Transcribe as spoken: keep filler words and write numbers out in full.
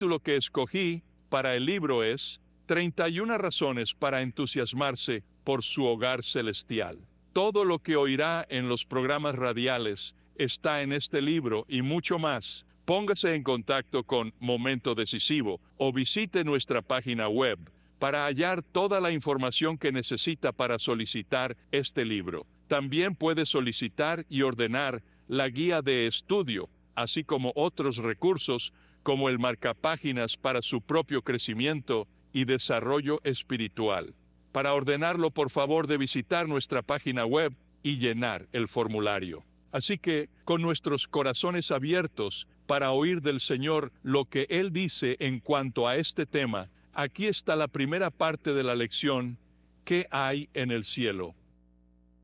título que escogí para el libro es treinta y una razones para entusiasmarse por su hogar celestial. Todo lo que oirá en los programas radiales está en este libro y mucho más. Póngase en contacto con Momento Decisivo o visite nuestra página web para hallar toda la información que necesita para solicitar este libro. También puede solicitar y ordenar la guía de estudio, así como otros recursos como el marcapáginas para su propio crecimiento y desarrollo espiritual. Para ordenarlo, por favor de visitar nuestra página web y llenar el formulario. Así que, con nuestros corazones abiertos para oír del Señor lo que Él dice en cuanto a este tema, aquí está la primera parte de la lección: ¿qué hay en el cielo?